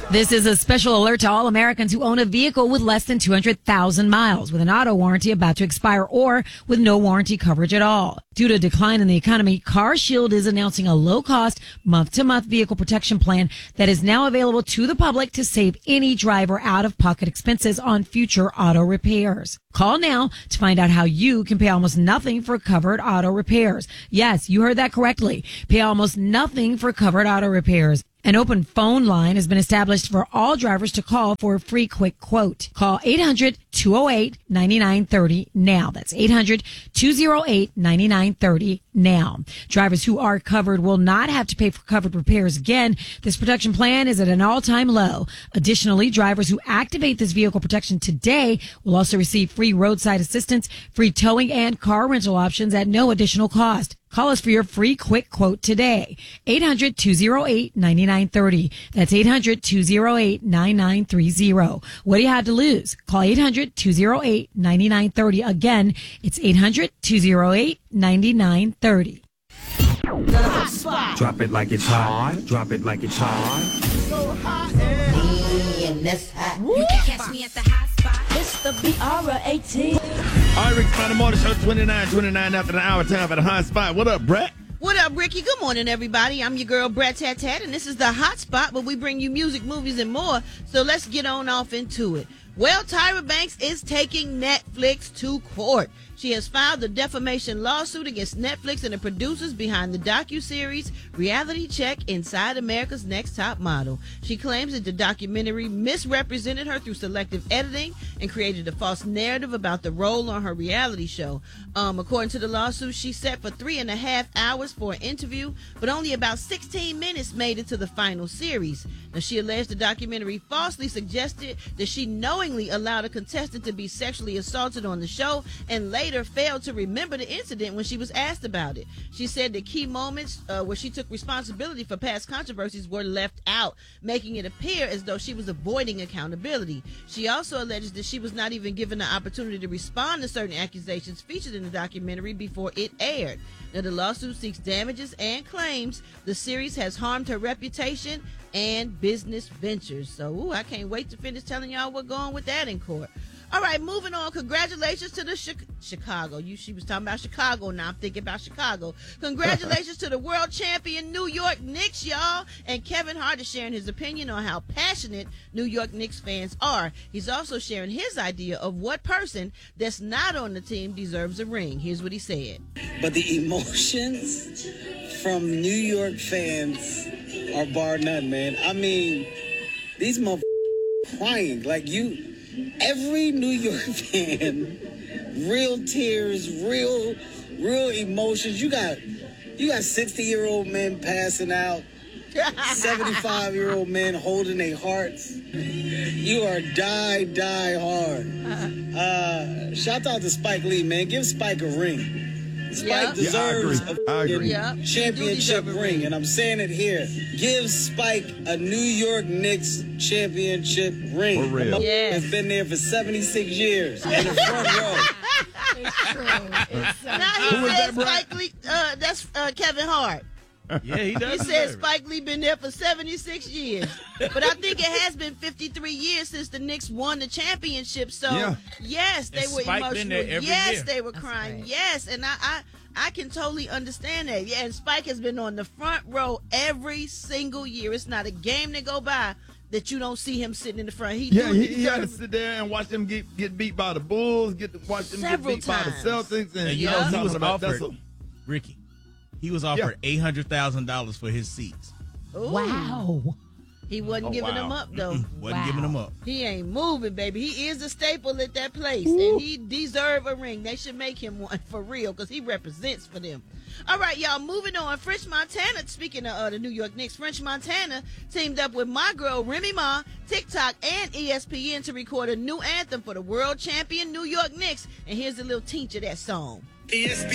This is a special alert to all Americans who own a vehicle with less than 200,000 miles, with an auto warranty about to expire, or with no warranty coverage at all. Due to a decline in the economy, CarShield is announcing a low-cost, month-to-month vehicle protection plan that is now available to the public to save any driver out-of-pocket expenses on future auto repairs. Call now to find out how you can pay almost nothing for covered auto repairs. Yes, you heard that correctly. Pay almost nothing for covered auto repairs. An open phone line has been established for all drivers to call for a free quick quote. Call 800-208-9930 now. That's 800-208-9930 now. Drivers who are covered will not have to pay for covered repairs again. This protection plan is at an all-time low. Additionally, drivers who activate this vehicle protection today will also receive free roadside assistance, free towing, and car rental options at no additional cost. Call us for your free quick quote today. 800-208-9930. That's 800-208-9930. What do you have to lose? Call 800-208-9930. Again, it's 800-208-9930. Drop it like it's hot. Drop it like it's hot. So hot and that's hot. You can catch me at the hot spot. It's the BR18. All right, Rick, Final Morning Show 29 after the hour. Time for the hot spot. What up, Brett? What up, Ricky? Good morning, everybody. I'm your girl, Brett Tat Tat, and this is the Hot Spot, where we bring you music, movies, and more. So let's get on off into it. Well, Tyra Banks is taking Netflix to court. She has filed a defamation lawsuit against Netflix and the producers behind the docuseries Reality Check: Inside America's Next Top Model. She claims that the documentary misrepresented her through selective editing and created a false narrative about the role on her reality show. According to the lawsuit, she set for 3.5 hours for an interview, but only about 16 minutes made it to the final series. Now, she alleged the documentary falsely suggested that she knowingly allowed a contestant to be sexually assaulted on the show and later failed to remember the incident when she was asked about it. She said the key moments where she took responsibility for past controversies were left out, making it appear as though she was avoiding accountability. She also alleges that she was not even given the opportunity to respond to certain accusations featured in the documentary before it aired. Now, the lawsuit seeks damages and claims the series has harmed her reputation and business ventures. So, I can't wait to finish telling y'all what's going on with that in court. All right, moving on. Congratulations to the Chicago. She was talking about Chicago. Now I'm thinking about Chicago. Congratulations to the world champion New York Knicks, y'all. And Kevin Hart is sharing his opinion on how passionate New York Knicks fans are. He's also sharing his idea of what person that's not on the team deserves a ring. Here's what he said. But the emotions from New York fans are bar none, man. I mean, these motherfuckers crying like you. Every New York fan, real tears, real emotions. You got 60-year-old men passing out, 75-year-old men holding their hearts. You are die hard. Shout out to Spike Lee, man. Give Spike a ring. Spike deserves a championship ring, and I'm saying it here. Give Spike a New York Knicks championship ring. For real. Has been there for 76 years in the front row. It's true. Now he said Spike Lee, that's Kevin Hart. Yeah, he does. He said Spike Lee been there for 76 years. But I think it has been 53 years since the Knicks won the championship. So, yes, they were Spike emotional. been there every Yes, year. they were crying. great. Yes, and I can totally understand that. Yeah, and Spike has been on the front row every single year. It's not a game that go by that you don't see him sitting in the front. He had to sit there and watch them get beat by the Bulls, watch them Several get beat by the times. Celtics. And you know, he was offered, Ricky. He was offered $800,000 for his seats. Ooh. Wow. He wasn't giving them up, though. Wasn't giving them up. He ain't moving, baby. He is a staple at that place, and he deserve a ring. They should make him one for real, because he represents for them. All right, y'all, moving on. French Montana, speaking of the New York Knicks, French Montana teamed up with my girl Remy Ma, TikTok, and ESPN to record a new anthem for the world champion New York Knicks. And here's a little tinge of that song. ESPN.